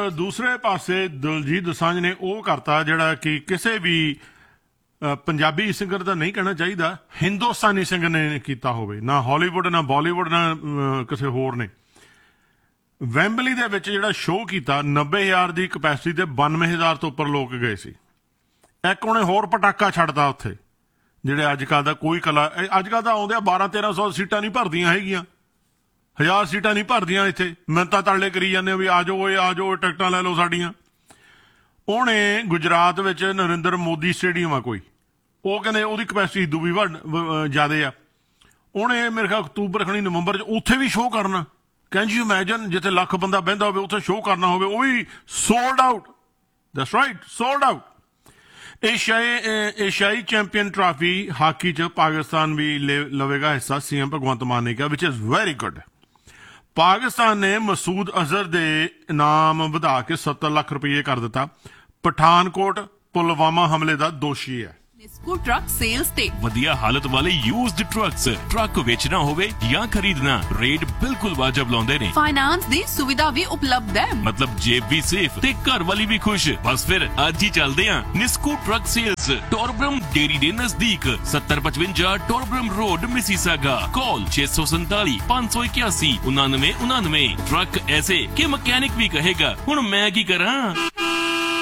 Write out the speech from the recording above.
ਦੂਸਰੇ ਪਾਸੇ ਦਿਲਜੀਤ ਦੋਸਾਂਝ ਨੇ ਉਹ ਕਰਤਾ ਜਿਹੜਾ ਕਿ ਕਿਸੇ ਵੀ ਪੰਜਾਬੀ ਸਿੰਗਰ ਦਾ ਨਹੀਂ ਕਹਿਣਾ ਚਾਹੀਦਾ, ਹਿੰਦੁਸਤਾਨੀ ਸਿੰਗਰ ਨੇ ਕੀਤਾ ਹੋਵੇ, ਨਾ ਹਾਲੀਵੁੱਡ ਨਾ ਬਾਲੀਵੁੱਡ ਨਾ ਕਿਸੇ ਹੋਰ ਨੇ। ਵੈਂਬਲੀ ਦੇ ਵਿੱਚ ਜਿਹੜਾ ਸ਼ੋਅ ਕੀਤਾ 90,000 ਦੀ ਕਪੈਸਿਟੀ ਤੇ 92,000 ਤੋਂ ਉੱਪਰ ਲੋਕ ਗਏ ਸੀ। ਇੱਕ ਉਹਨੇ ਹੋਰ ਪਟਾਕਾ ਛੱਡਤਾ ਉੱਥੇ, ਜਿਹੜੇ ਅੱਜ ਕੱਲ੍ਹ ਦਾ ਕੋਈ ਕਲਾ ਅੱਜ ਕੱਲ੍ਹ ਤਾਂ ਆਉਂਦੇ ਆ 1200-1300 ਸੀਟਾਂ ਨਹੀਂ ਭਰਦੀਆਂ ਹੈਗੀਆਂ, 1000 ਸੀਟਾਂ ਨਹੀਂ ਭਰਦੀਆਂ ਇੱਥੇ, ਮਿੰਨਤਾਂ ਤਰਲੇ ਕਰੀ ਜਾਂਦੇ ਵੀ ਆ ਜਾਓ ਆ ਜਾਓ ਟਿਕਟਾਂ ਲੈ ਲਓ ਸਾਡੀਆਂ। ਉਹਨੇ ਗੁਜਰਾਤ ਵਿੱਚ ਨਰਿੰਦਰ ਮੋਦੀ ਸਟੇਡੀਅਮ ਆ ਕੋਈ, ਉਹ ਕਹਿੰਦੇ ਉਹਦੀ ਕਪੈਸਿਟੀ ਇਦੋਂ ਵੀ ਜ਼ਿਆਦਾ ਆ। ਉਹਨੇ ਮੇਰੇ ਖਿਆਲ ਅਕਤੂਬਰ ਖਣੀ ਨਵੰਬਰ 'ਚ ਉੱਥੇ ਵੀ ਸ਼ੋਅ ਕਰਨਾ। ਕੈਨ ਯੂ ਇਮੈਜਿਨ ਜਿੱਥੇ ਲੱਖ ਬੰਦਾ ਬਹਿੰਦਾ ਹੋਵੇ ਉੱਥੇ ਸ਼ੋਅ ਕਰਨਾ ਹੋਵੇ, ਉਹ ਵੀ sold out. That's right, sold out. ਏਸ਼ਿਆਈ champion trophy hockey 'ਚ ਪਾਕਿਸਤਾਨ ਵੀ ਲਵੇਗਾ ਹਿੱਸਾ, ਸੀਐਮ ਭਗਵੰਤ ਮਾਨ ਨੇ ਕਿਹਾ, ਵਿਚ ਇਜ਼ ਵੈਰੀ ਗੁੱਡ। ਪਾਕਿਸਤਾਨ ਨੇ ਮਸੂਦ ਅਜ਼ਹਰ ਦੇ ਇਨਾਮ ਵਧਾ ਕੇ 70 ਲੱਖ ਰੁਪਏ ਕਰ ਦਿੱਤਾ। ਪਠਾਨਕੋਟ ਪੁਲਵਾਮਾ ਹਮਲੇ ਦਾ ਦੋਸ਼ੀ ਹੈ। ਨਿਸਕੋ ਟਰੱਕ ਸੇਲਸ ਤੇ ਵਧੀਆ ਹਾਲਤ ਵਾਲੇ ਯੂਜ਼ਡ ਟਰੱਕਸ, ਟਰੱਕ ਵੇਚਣਾ ਹੋਵੇ ਜਾਂ ਖਰੀਦਣਾ, ਰੇਟ ਬਿਲਕੁਲ ਵਾਜਬ ਲਾਉਂਦੇ ਨੇ। ਫਾਈਨਾਂਸ ਦੀ ਸੁਵਿਧਾ ਵੀ ਉਪਲਬਧ ਹੈ, ਮਤਲਬ ਜੇਬ ਵੀ ਸੇਫ ਤੇ ਘਰ ਵਾਲੀ ਵੀ ਖੁਸ਼। ਬਸ ਫਿਰ ਅੱਜ ਹੀ ਚੱਲਦੇ ਆਂ ਨਿਸਕੋ ਟਰੱਕ ਸੇਲਸ, ਟੋਰਬਰਮ ਡੇਰੀ ਦੇ ਨਜ਼ਦੀਕ, 7055 ਟੋਰਬਰਮ ਰੋਡ, ਮਿਸੀਸਾਗਾ। ਕਾਲ 647 581 9999। ਟਰੱਕ ਐਸੇ ਕਿ ਮਕੈਨਿਕ ਵੀ ਕਹੇਗਾ ਹੁਣ ਮੈਂ ਕੀ ਕਰਾਂ।